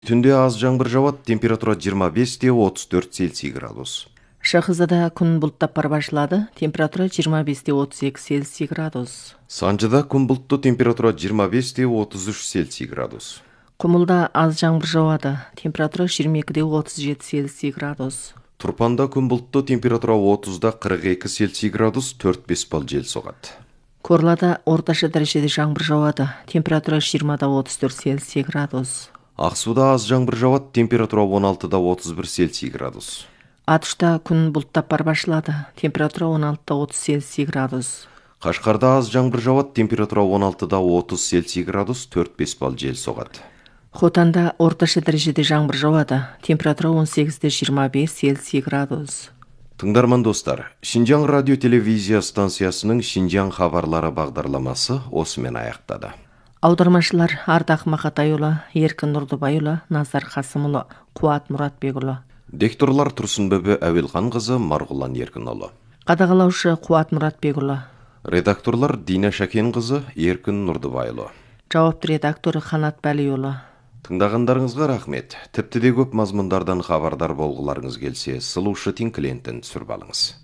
Түнде аз жаңбыр жауат, температура 25-34 Цельсий градус. Шахызада күн бұлттап бар башлады, температура 25-32 Цельсий градус. Санжыда күн бұлтты, температура 25-33 Цельсий градус. Құмылда аз жаңбыр жауады, температура 22-37 Цельсий градус. Турпанда күн бұлтты, температура 30-42 Цельсий градус, 4-5 бал жел соғады. Корлада орташа дәрежеде жаңбыр жауады, температура 20-34 Цельсий градус. Ақсуда аз жаңбыр жауат, температура 16-31 Цельсий градус. Атышта күн бұлттап бар башлады, температура 16-30 Цельсий градус. Қашқарда аз жаңбыр жауат, температура 16-30 Цельсий градус, 4-5 бал жел соғады. Хотанда орташа дәрежеде жаңбыр жауады, температура 18-25 Цельсий градус. Тыңдарман достар, Шинжаң радио телевизия станциясының Шинжаң хабарлары бағдарламасы осымен аяқтады. Аудармашылар Ардақ Мақатайұлы, Еркін Нұрдыбайұлы, Назар Қасымұлы, Қуат Мұратбекұлы. Дикторлар Тұрсынбөбі Әуелхан қызы, Марғұлан Еркінұлы. Қадағалаушы Қуат Мұратбекұлы. Редакторлар Дина Шакен қызы, Еркін Нұрдыбайұлы. Жауапты редакторы Қанат Бәлиұлы. Тыңдағандарыңызға рахмет. Тіпті де көп мазмұндардан хабардар болғыларыңыз келсе, сылушы тинклентін түсіріп алыңыз.